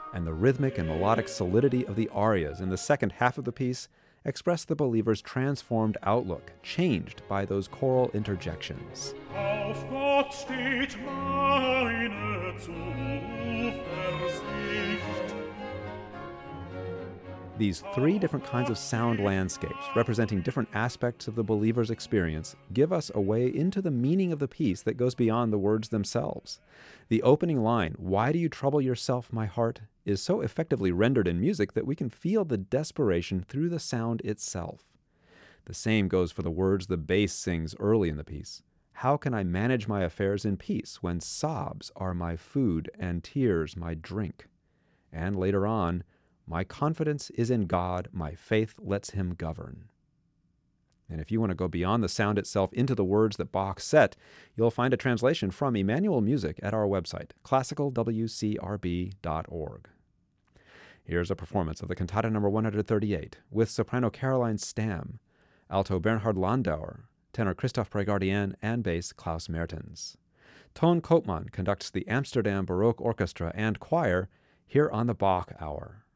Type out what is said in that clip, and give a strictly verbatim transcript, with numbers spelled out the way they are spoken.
And the rhythmic and melodic solidity of the arias in the second half of the piece express the believer's transformed outlook, changed by those choral interjections. Auf Gott steht meine Zuversicht. These three different kinds of sound landscapes, representing different aspects of the believer's experience, give us a way into the meaning of the piece that goes beyond the words themselves. The opening line, "Why do you trouble yourself, my heart?" is so effectively rendered in music that we can feel the desperation through the sound itself. The same goes for the words the bass sings early in the piece. "How can I manage my affairs in peace when sobs are my food and tears my drink?" And later on, "My confidence is in God, my faith lets him govern." And if you want to go beyond the sound itself into the words that Bach set, you'll find a translation from Emmanuel Music at our website, classical w c r b dot org. Here's a performance of the Cantata number one hundred thirty-eight with soprano Caroline Stamm, alto Bernhard Landauer, tenor Christoph Pregardien, and bass Klaus Mertens. Ton Koopman conducts the Amsterdam Baroque Orchestra and Choir here on the Bach Hour.